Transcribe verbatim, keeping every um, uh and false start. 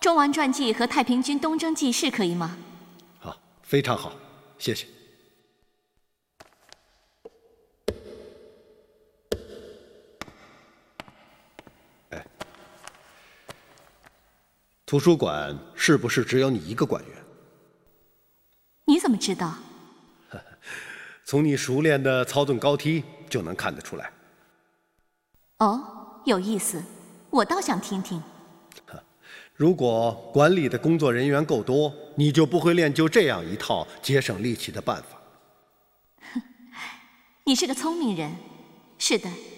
中王传记和太平军东征记事可以吗？ 好，非常好，谢谢。哎，图书馆是不是只有你一个馆员？ 你怎么知道？ 从你熟练的操纵高梯就能看得出来。 哦，有意思，我倒想听听。 如果管理的工作人员够多，你就不会练就这样一套节省力气的办法。 你是个聪明人，是的，